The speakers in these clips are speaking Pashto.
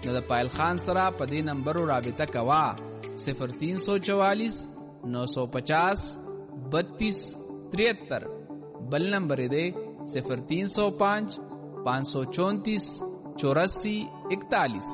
نو د پایل خان سره په دې نمبرو رابطه کوا 0344 950 32 73. بل نمبر دے 0305 534 84 41.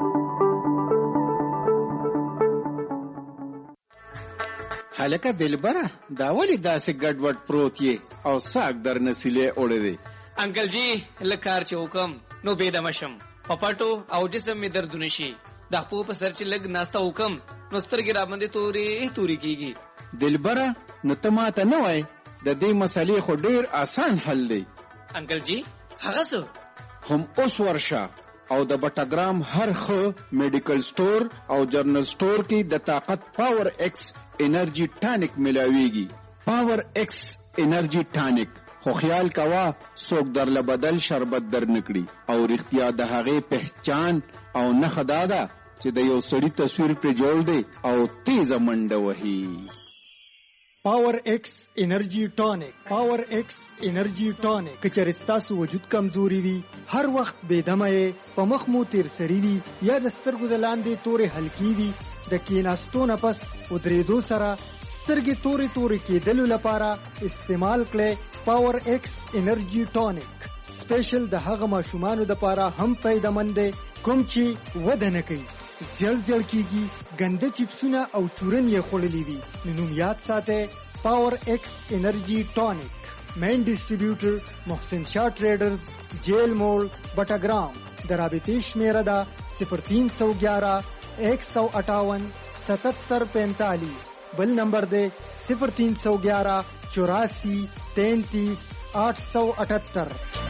هلکه دلبره دا ولی داسې ګډوډ پروت یې او ساک در نسیلې اوړې دی؟ انکل جی لکار چې حکم نو بېدمه شم په پټو او جسم مې دردونه شي د خپو په سر چې لږ ناسته حکم نو سترګې راباندې تورې کېږي. دلبره نو ته ماته نه وای د دې مسلې خو ډېر آسان حل دی. انکل جی هغه څه؟ هم اوس ورشه او د بټاګرام هر ښه میډیکل سٹور او جرنل سٹور کې د طاقت پاور ایکس انرژي ټانک ملاويږي. پاور ایکس انرژي ټانک خو خیال کوا څوک درله بدل شربت در نکړي او رښتیا د هغې پہچان او نښه دا ده چې د یو سړي تصویر پرې جوړ دی او تیزه منډه وهي. پاور ایکس انرژي ټانک. پاور ایکس انرژي ټانک که چېرې ستاسو وجود کمزوري وي، هر وخت بېدمه یې، په مخ مو تیر سري وي یا د سترګو د لاندې تورې حلقې وي، د کېناستو نه پس ودرېدو سره سترګې تورې کېدلو لپاره استعمال کړئ پاور ایکس انرژي ټانک. سپیشل د هغه ماشومانو دپاره هم فایده‌مند دی کوم چې وده نه کوي، زیړ کېږي، ګنده چپسونه او چورن یې خوړلي وي. نوم یاد ساتئ پاور ایکس انرژي ټانک. مین ډسټریبیوټر محسن شاه ټریډرز، جیل موړ، بټاګرام. د رابطې شمیره ده 0311 158 7745. بل نمبر دے 0311 84 33 878.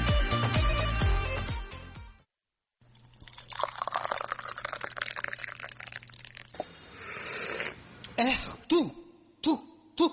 تو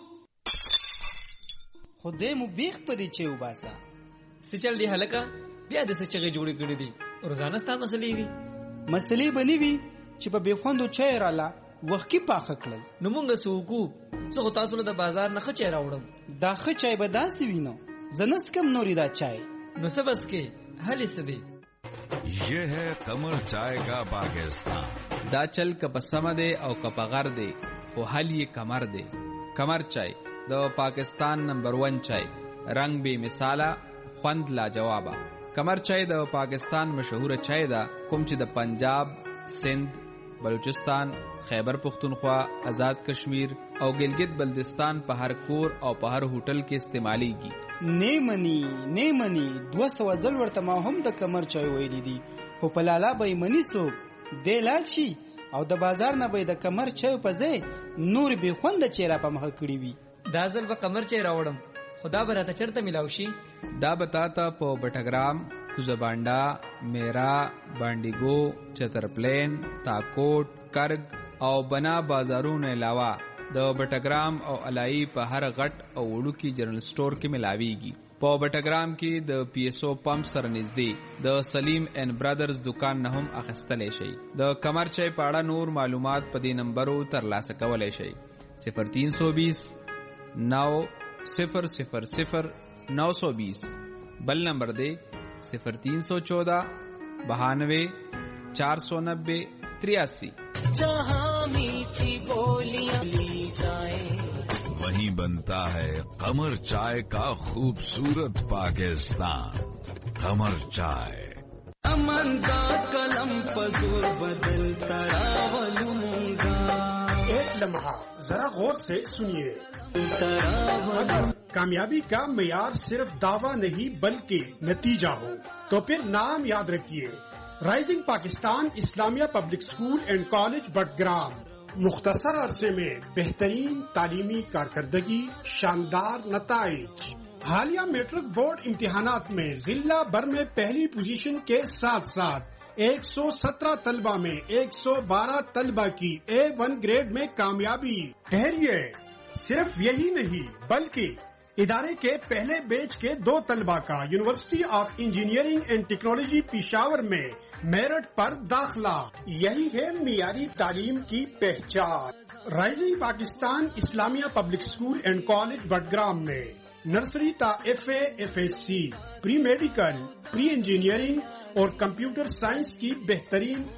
خدای مو بیخ پدې چې وباسا سچل دی هلکا بیا د سچغه جوړې کړې دي روزانه ستا مسلې وي بنی وي چې په بیخوندو چای رااله وخت کې پاخه کړل. نو مونږ سوکو څو تاسو له بازار نه خچې راوړم. دا خ چای به داسې وینو زنس کم نوري دا چای نو سبس کې حل سدي. یہ ہے قمر چائے کا پاکستان. دا چل که په سمه دی او که په غر دی خو حل یې کمر دی. کمر چای د پاکستان نمبر 1 چای، رنگ بے مثاله، خوند لاجوابه. کمر چای د پاکستان مشهوره چای ده کوم چې د پنجاب، سندھ، بلوچستان، خیبر پختونخوا، آزاد کشمیر او گلگت بلتستان په هر کور او په هر هوټل کې استعمالیږي. نیمنی 200 ځل ورته ما هم د کمر چای ویلی دي خو په لالا به منی سو دی لاړ شي او د بازار نه به د کمر چای په ځای نور به خوند چیرې په مخ کړی وي. دا ځل به کمر چای راوړم خدا به راته چرته ملاو شي. دا بتاتا په بټاګرام، کوزبانډا، میرا، بانډیګو، چترپلین، تاکوټ، کرگ او بنا بازارونو علاوه د بټاګرام او علای په هر غټ او وړوکی جنرال سٹور کې ملاويږي. په بټاګرام کې د پی ایس او پمپ سره نږدې د سلیم اینڈ برادرز دکان نه هم اخیستلی شي. د کمر چای په اړه نور معلومات په دې نمبرو ترلاسه کولی شئ 0320 900 920. بل نمبر دے 0314 92 490 83. جہاں میٹھی بولیاں لی جائیں وہیں بنتا ہے قمر چائے کا خوبصورت پاکستان. قمر چائے. امن کا قلم پزور بدلتا راولوں گا. ایک لمحہ ذرا غور سے سنیے. کامیابی کا معیار صرف دعویٰ نہیں بلکہ نتیجہ ہو تو پھر نام یاد رکھیے رائزنگ پاکستان اسلامیہ پبلک اسکول اینڈ کالج بٹگرام. مختصر عرصے میں بہترین تعلیمی کارکردگی، شاندار نتائج. حالیہ میٹرک بورڈ امتحانات میں ضلع بھر میں پہلی پوزیشن کے ساتھ ساتھ 117 طلبہ میں 112 طلبہ کی A1 گریڈ میں کامیابی. ٹھہریے، صرف یہی نہیں بلکہ ادارے کے پہلے بیچ کے 2 طلبہ کا یونیورسٹی آف انجینئرنگ اینڈ ٹیکنالوجی پشاور میں میرٹ پر داخلہ. یہی ہے معیاری تعلیم کی پہچان. رائزنگ پاکستان اسلامیہ پبلک اسکول اینڈ کالج بٹگرام میں نرسری تا FA FSC، پری میڈیکل، پری انجینئرنگ اور کمپیوٹر سائنس کی بہترین